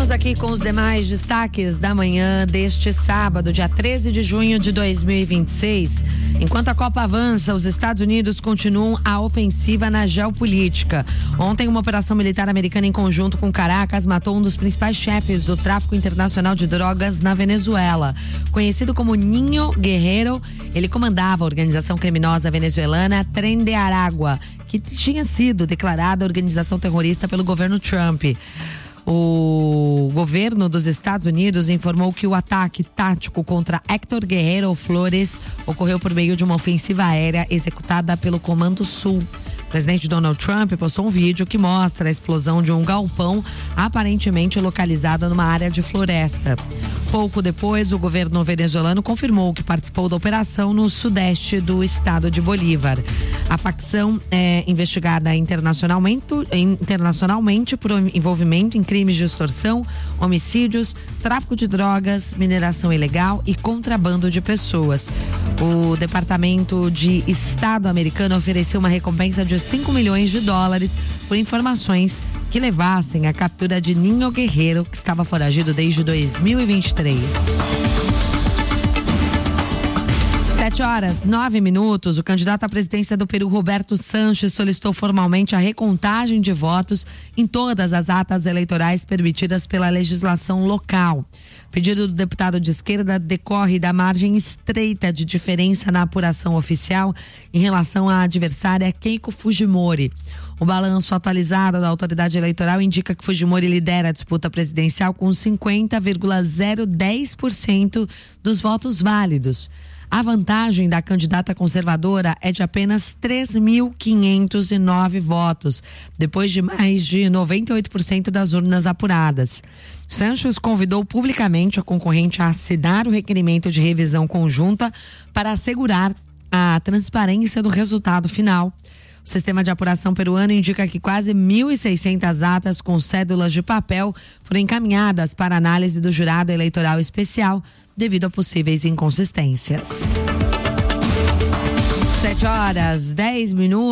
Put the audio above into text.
Seguimos aqui com os demais destaques da manhã deste sábado, dia 13 de junho de 2026. Enquanto a Copa avança, os Estados Unidos continuam a ofensiva na geopolítica. Ontem, uma operação militar americana em conjunto com Caracas matou um dos principais chefes do tráfico internacional de drogas na Venezuela. Conhecido como Niño Guerrero, ele comandava a organização criminosa venezuelana Tren de Aragua, que tinha sido declarada organização terrorista pelo governo Trump. O governo dos Estados Unidos informou que o ataque tático contra Héctor Guerrero Flores ocorreu por meio de uma ofensiva aérea executada pelo Comando Sul. O presidente Donald Trump postou um vídeo que mostra a explosão de um galpão aparentemente localizado numa área de floresta. Pouco depois, o governo venezuelano confirmou que participou da operação no sudeste do estado de Bolívar. A facção é investigada internacionalmente por envolvimento em crimes de extorsão, homicídios, tráfico de drogas, mineração ilegal e contrabando de pessoas. O Departamento de Estado americano ofereceu uma recompensa de $5 milhões por informações que levassem à captura de Niño Guerrero, que estava foragido desde 2023. 7:09. O candidato à presidência do Peru, Roberto Sanches, solicitou formalmente a recontagem de votos em todas as atas eleitorais permitidas pela legislação local. O pedido do deputado de esquerda decorre da margem estreita de diferença na apuração oficial em relação à adversária Keiko Fujimori. O balanço atualizado da autoridade eleitoral indica que Fujimori lidera a disputa presidencial com 50,010% dos votos válidos. A vantagem da candidata conservadora é de apenas 3.509 votos, depois de mais de 98% das urnas apuradas. Sanches convidou publicamente a concorrente a assinar o requerimento de revisão conjunta para assegurar a transparência do resultado final. O sistema de apuração peruano indica que quase 1.600 atas com cédulas de papel foram encaminhadas para análise do jurado eleitoral especial devido a possíveis inconsistências. 7:10.